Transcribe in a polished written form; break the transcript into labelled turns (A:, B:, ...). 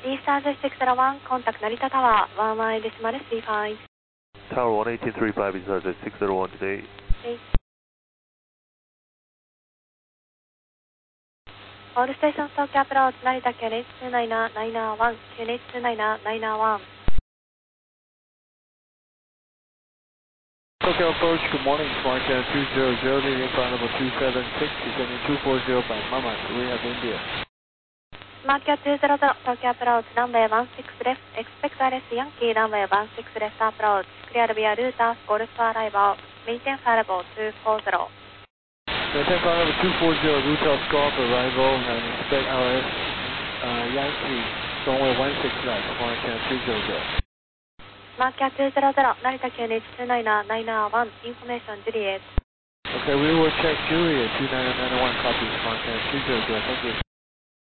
A: Eastern 601, contact Narita Tower, 11 decimal C5.
B: Tower 11835 is Eastern 601 today.
A: Okay. All stations Tokyo approach, Narita QNH 29991, QNH 29991.
C: Tokyo approach, good morning, Smartcan 200, leading flight number 276, descending 240 by Mama, Riyadh, India.
A: Smartcat 200, Tokyo approach, runway 16 left, expect RS Yankee, runway 16 left approach, clear via Routas, Golf arrival, maintain flight level 240.
C: Maintain flight level 240, Routas Golf arrival, and expect RS Yankee, runway 16 left, Smartcan 200.
A: Smartcat 200, Narita QNH 29991, information Juliet.
C: Okay, we will check Juliet 29991, copy Smartcan 200, thank you.